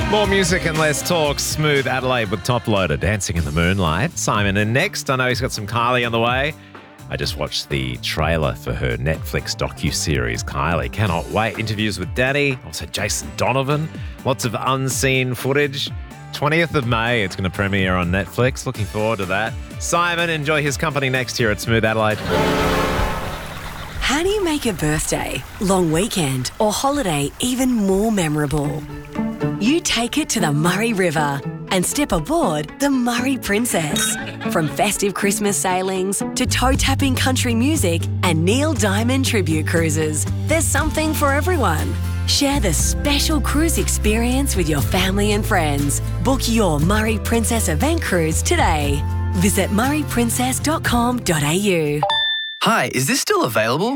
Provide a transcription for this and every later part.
More music and less talk. Smooth Adelaide with Top Loader, Dancing in the Moonlight. Simon, and next, I know he's got some Kylie on the way. I just watched the trailer for her Netflix docu-series, Kylie. Cannot wait. Interviews with Danny, also Jason Donovan. Lots of unseen footage. 20th of May, it's going to premiere on Netflix. Looking forward to that. Simon, enjoy his company next year at Smooth Adelaide. How do you make a birthday, long weekend or holiday even more memorable? You take it to the Murray River and step aboard the Murray Princess. From festive Christmas sailings to toe-tapping country music and Neil Diamond tribute cruises, there's something for everyone. Share the special cruise experience with your family and friends. Book your Murray Princess event cruise today. Visit murrayprincess.com.au. Hi, is this still available?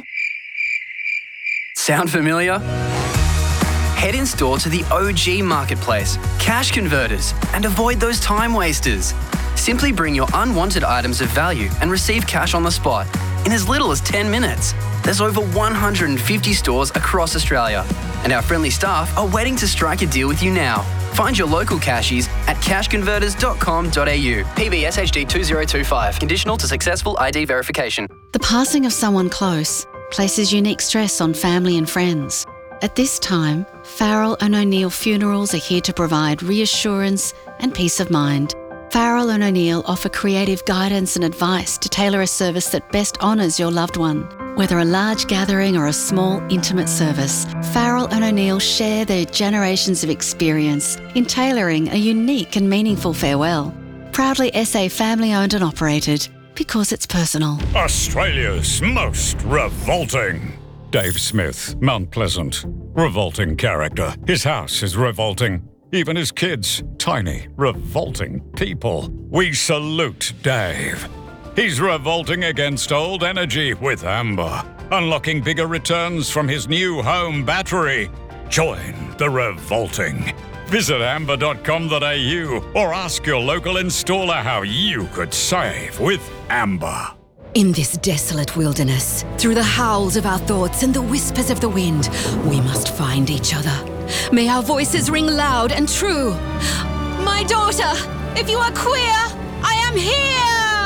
Sound familiar? Head in store to the OG Marketplace, Cash Converters, and avoid those time wasters. Simply bring your unwanted items of value and receive cash on the spot in as little as 10 minutes. There's over 150 stores across Australia, and our friendly staff are waiting to strike a deal with you now. Find your local cashies at cashconverters.com.au. PBS HD 2025. Conditional to successful ID verification. The passing of someone close places unique stress on family and friends. At this time, Farrell and O'Neill Funerals are here to provide reassurance and peace of mind. Farrell and O'Neill offer creative guidance and advice to tailor a service that best honours your loved one. Whether a large gathering or a small, intimate service, Farrell and O'Neill share their generations of experience in tailoring a unique and meaningful farewell. Proudly SA family-owned and operated, because it's personal. Australia's most revolting. Dave Smith, Mount Pleasant. Revolting character. His house is revolting. Even his kids, tiny, revolting people. We salute Dave. He's revolting against old energy with Amber, unlocking bigger returns from his new home battery. Join the revolting. Visit amber.com.au or ask your local installer how you could save with Amber. In this desolate wilderness, through the howls of our thoughts and the whispers of the wind, we must find each other. May our voices ring loud and true. My daughter, if you are queer, I am here!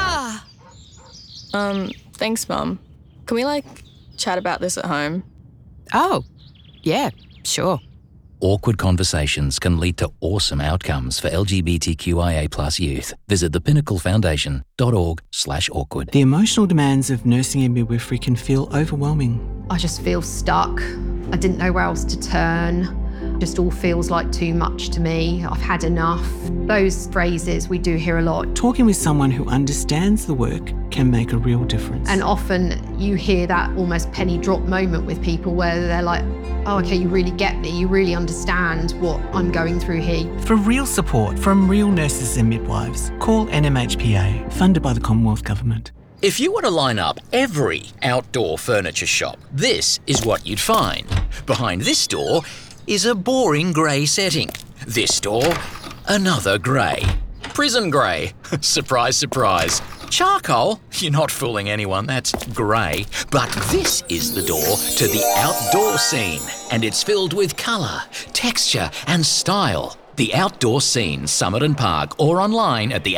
Thanks, Mum. Can we, chat about this at home? Oh, yeah, sure. Awkward conversations can lead to awesome outcomes for LGBTQIA+ youth. Visit thepinnaclefoundation.org/awkward. The emotional demands of nursing and midwifery can feel overwhelming. I just feel stuck. I didn't know where else to turn. Just all feels like too much to me. I've had enough. Those phrases we do hear a lot. Talking with someone who understands the work can make a real difference. And often you hear that almost penny drop moment with people where they're like, oh, okay, you really get me. You really understand what I'm going through here. For real support from real nurses and midwives, call NMHPA, funded by the Commonwealth Government. If you were to line up every outdoor furniture shop, this is what you'd find. Behind this door is a boring grey setting. This door, another grey. Prison grey. Surprise, surprise. Charcoal? You're not fooling anyone, that's grey. But this is the door to the outdoor scene, and it's filled with colour, texture and style. The Outdoor Scene, Summit and Park, or online at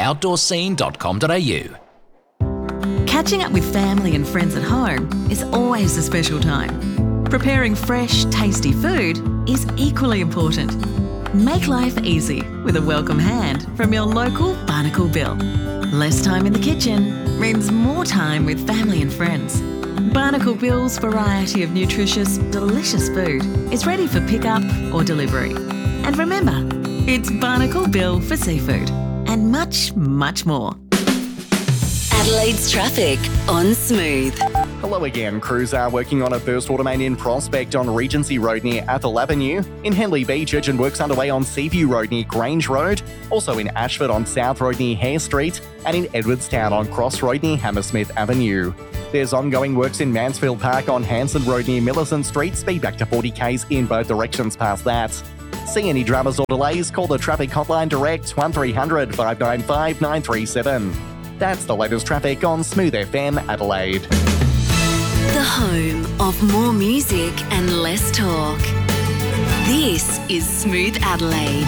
theoutdoorscene.com.au. Catching up with family and friends at home is always a special time. Preparing fresh, tasty food is equally important. Make life easy with a welcome hand from your local Barnacle Bill. Less time in the kitchen means more time with family and friends. Barnacle Bill's variety of nutritious, delicious food is ready for pickup or delivery. And remember, it's Barnacle Bill for seafood and much, much more. Adelaide's traffic on Smooth. Hello again. Crews are working on a first water main in Prospect on Regency Road near Athol Avenue. In Henley Beach, urgent works underway on Seaview Road near Grange Road. Also in Ashford on South Road near Hare Street. And in Edwardstown on Cross Road near Hammersmith Avenue. There's ongoing works in Mansfield Park on Hanson Road near Millicent Street. Speed back to 40 k's in both directions past that. See any dramas or delays? Call the traffic hotline direct 1300 595 937. That's the latest traffic on Smooth FM Adelaide. The home of more music and less talk. This is Smooth Adelaide.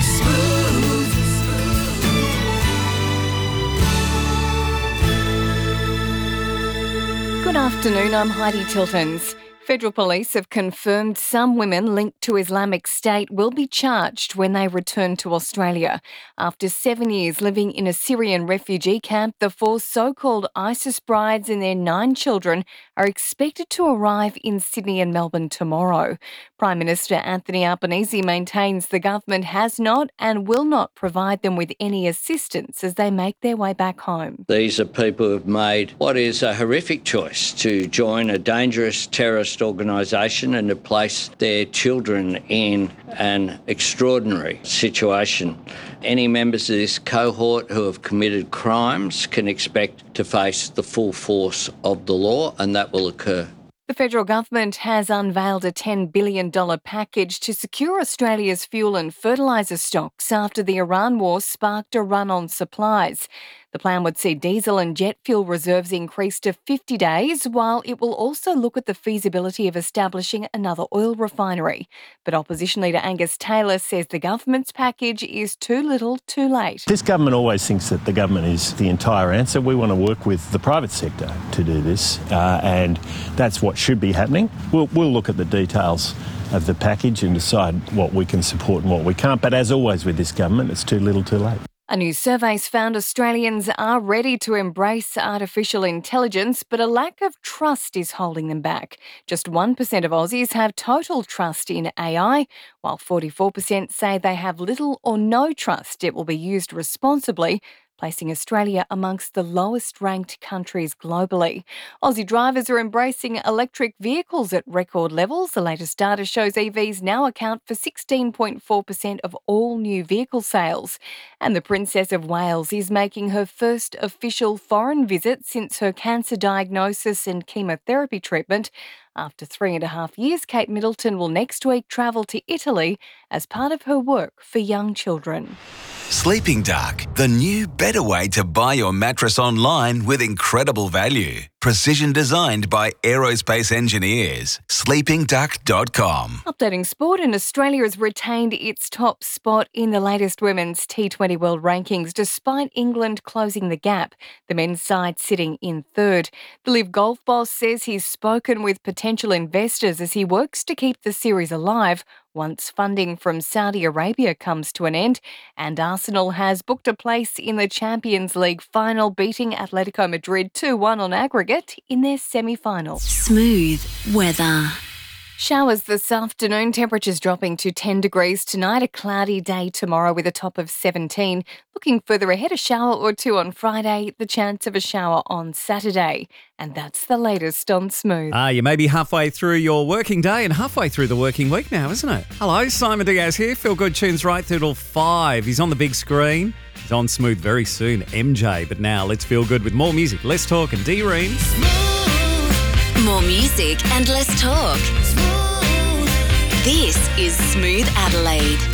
Good afternoon, I'm Heidi Tiltons. Federal police have confirmed some women linked to Islamic State will be charged when they return to Australia. After 7 years living in a Syrian refugee camp, the 4 so-called ISIS brides and their 9 children are expected to arrive in Sydney and Melbourne tomorrow. Prime Minister Anthony Albanese maintains the government has not and will not provide them with any assistance as they make their way back home. These are people who have made what is a horrific choice to join a dangerous terrorist organisation and to place their children in an extraordinary situation. Any members of this cohort who have committed crimes can expect to face the full force of the law, and that will occur. The federal government has unveiled a $10 billion package to secure Australia's fuel and fertiliser stocks after the Iran war sparked a run on supplies. The plan would see diesel and jet fuel reserves increase to 50 days, while it will also look at the feasibility of establishing another oil refinery. But opposition leader Angus Taylor says the government's package is too little, too late. This government always thinks that the government is the entire answer. We want to work with the private sector to do this, and that's what should be happening. We'll look at the details of the package and decide what we can support and what we can't. But as always with this government, it's too little, too late. A new survey's found Australians are ready to embrace artificial intelligence, but a lack of trust is holding them back. Just 1% of Aussies have total trust in AI, while 44% say they have little or no trust it will be used responsibly, placing Australia amongst the lowest-ranked countries globally. Aussie drivers are embracing electric vehicles at record levels. The latest data shows EVs now account for 16.4% of all new vehicle sales. And the Princess of Wales is making her first official foreign visit since her cancer diagnosis and chemotherapy treatment. After 3.5 years, Kate Middleton will next week travel to Italy as part of her work for young children. Sleeping Dark, the new better way to buy your mattress online with incredible value. Precision designed by aerospace engineers. sleepingduck.com. Updating sport, and Australia has retained its top spot in the latest women's T20 World Rankings despite England closing the gap, the men's side sitting in third. The Live Golf boss says he's spoken with potential investors as he works to keep the series alive once funding from Saudi Arabia comes to an end, and Arsenal has booked a place in the Champions League final, beating Atletico Madrid 2-1 on aggregate in their semi-final. Smooth weather. Showers this afternoon, temperatures dropping to 10 degrees tonight, a cloudy day tomorrow with a top of 17. Looking further ahead, a shower or two on Friday, the chance of a shower on Saturday. And that's the latest on Smooth. You may be halfway through your working day and halfway through the working week now, isn't it? Hello, Simon Diaz here. Feel Good tunes right through till 5. He's on the big screen. He's on Smooth very soon, MJ. But now let's feel good with more music, less talk, and D-Ream. More music and less talk. This is Smooth Adelaide.